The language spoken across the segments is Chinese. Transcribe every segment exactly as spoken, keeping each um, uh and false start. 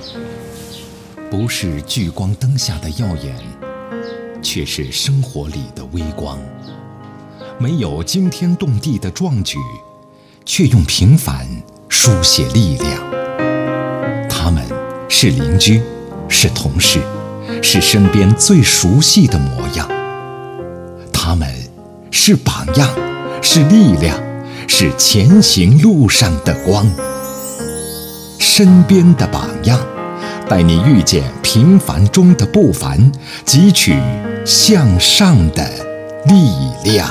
不是聚光灯下的耀眼，却是生活里的微光。没有惊天动地的壮举，却用平凡书写力量。他们是邻居，是同事，是身边最熟悉的模样。他们是榜样，是力量，是前行路上的光。身边的榜样，带你遇见平凡中的不凡，汲取向上的力量。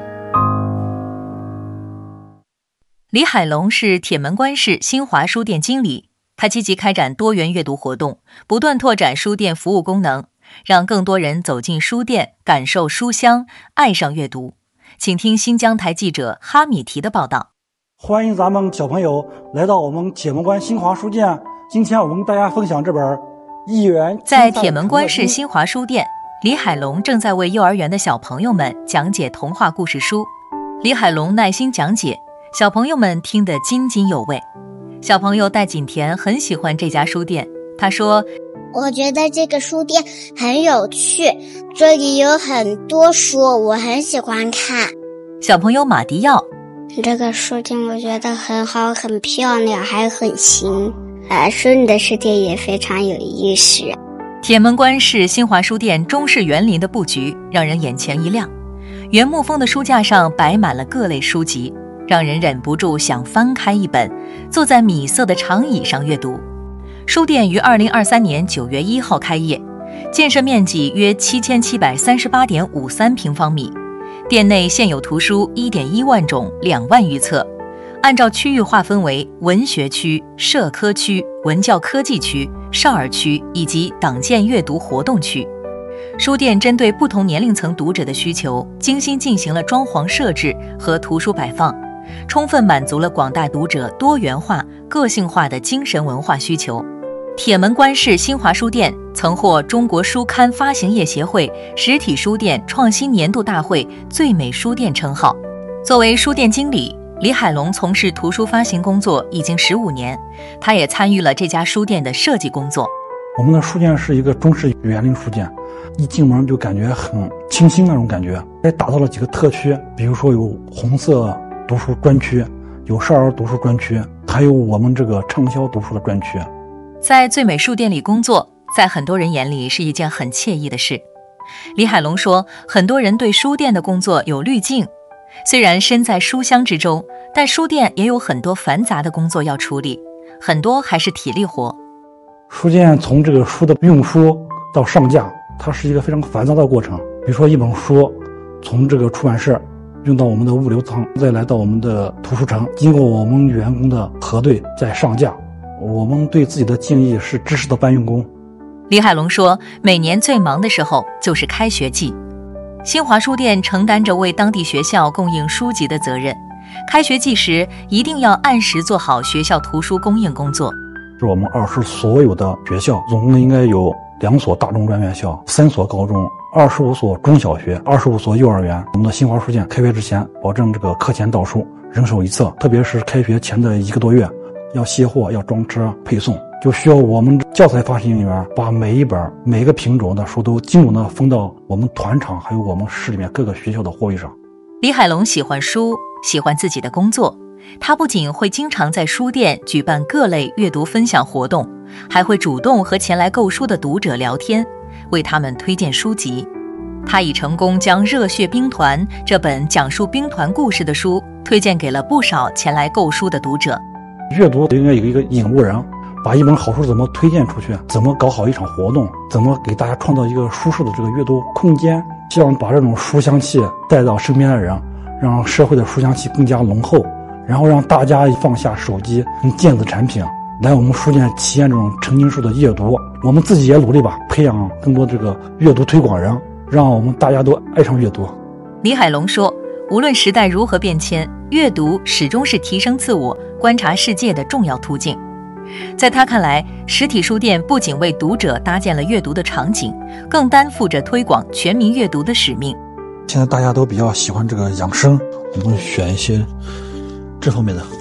李海龙是铁门关市新华书店经理，他积极开展多元阅读活动，不断拓展书店服务功能，让更多人走进书店，感受书香，爱上阅读。请听新疆台记者哈米提的报道。 欢迎咱们小朋友来到我们铁门关新华书店。今天我们跟大家分享这本《一元》。 在铁门关市新华书店，李海龙正在为幼儿园的小朋友们讲解童话故事书。李海龙耐心讲解，小朋友们听得津津有味。小朋友戴锦田很喜欢这家书店，他说： 我觉得这个书店很有趣，这里有很多书，我很喜欢看。 小朋友马迪耀： 这个书店我觉得很好，很漂亮，还很新。呃，书里的世界也非常有意思。 铁门关市新华书店中式园林的布局让人眼前一亮，原木风的书架上摆满了各类书籍，让人忍不住想翻开一本，坐在米色的长椅上阅读。书店于二零二三年九月一号开业，建设面积约七千七百三十八点五三平方米，店内现有图书一点一万种，两万余册。按照区域划分为文学区、社科区、文教科技区、少儿区以及党建阅读活动区。书店针对不同年龄层读者的需求，精心进行了装潢设置和图书摆放，充分满足了广大读者多元化、个性化的精神文化需求。铁门关市新华书店曾获中国书刊发行业协会实体书店创新年度大会最美书店称号。作为书店经理，李海龙从事图书发行工作已经十五年，他也参与了这家书店的设计工作。 我们的书店是一个中式园林书店，一进门就感觉很清新那种感觉。还打造了几个特区，比如说有红色读书专区，有少儿读书专区，还有我们这个畅销读书的专区。 在最美书店里工作，在很多人眼里是一件很惬意的事。李海龙说，很多人对书店的工作有滤镜，虽然身在书香之中，但书店也有很多繁杂的工作要处理，很多还是体力活。 书店从这个书的运输到上架，它是一个非常繁杂的过程。比如说一本书从这个出版社运到我们的物流仓，再来到我们的图书城，经过我们员工的核对再上架。我们对自己的定义是知识的搬运工。 李海龙说，每年最忙的时候就是开学季，新华书店承担着为当地学校供应书籍的责任，开学季时一定要按时做好学校图书供应工作。 是我们二市所有的学校，总共应该有两所大中专院校，三所高中，二十五所中小学，二十五所幼儿园。我们的新华书店开学之前，保证这个课前到书，人手一册，特别是开学前的一个多月，要卸货，要装车配送，就需要我们教材发行人员把每一本每一个品种的书都精准的封到我们团场还有我们市里面各个学校的货位上。 李海龙喜欢书，喜欢自己的工作，他不仅会经常在书店举办各类阅读分享活动，还会主动和前来购书的读者聊天，为他们推荐书籍。他已成功将《热血兵团》这本讲述兵团故事的书推荐给了不少前来购书的读者。 阅读应该有一个引路人，把一本好书怎么推荐出去，怎么搞好一场活动，怎么给大家创造一个舒适的这个阅读空间，希望把这种书香气带到身边的人，让社会的书香气更加浓厚，然后让大家放下手机跟电子产品，来我们书店体验这种沉浸式的阅读。我们自己也努力吧，培养更多这个阅读推广人，让我们大家都爱上阅读。 李海龙说，无论时代如何变迁，阅读始终是提升自我、观察世界的重要途径。在他看来，实体书店不仅为读者搭建了阅读的场景，更担负着推广全民阅读的使命。 现在大家都比较喜欢这个养生，我们选一些这方面的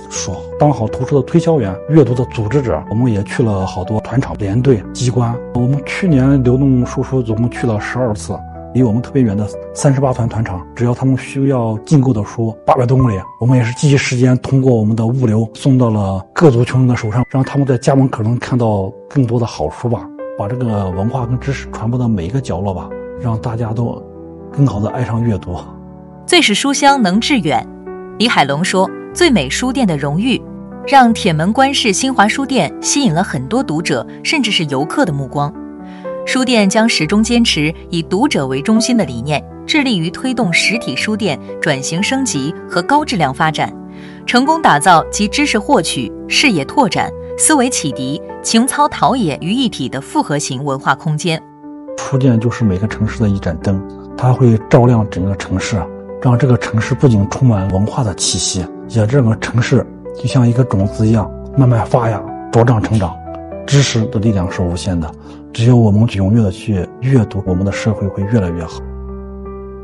书，当好图书的推销员、阅读的组织者。我们也去了好多团场、连队、机关。我们去年流动书书总共去了十二次，离我们特别远的三十八团团场，只要他们需要进购的书八百多公里，我们也是第一时间通过我们的物流送到了各族穷人的手上，让他们在家门口能看到更多的好书吧，把这个文化跟知识传播到每一个角落吧，让大家都更好的爱上阅读。 最是书香能致远。李海龙说，最美书店的荣誉让铁门关市新华书店吸引了很多读者甚至是游客的目光。书店将始终坚持以读者为中心的理念，致力于推动实体书店转型升级和高质量发展，成功打造集知识获取、视野拓展、思维启迪、情操陶冶于一体的复合型文化空间。 书店就是每个城市的一盏灯，它会照亮整个城市，让这个城市不仅充满文化的气息，也这个城市就像一个种子一样慢慢发芽茁壮成长。知识的力量是无限的，只有我们踊跃的去阅读，我们的社会会越来越好。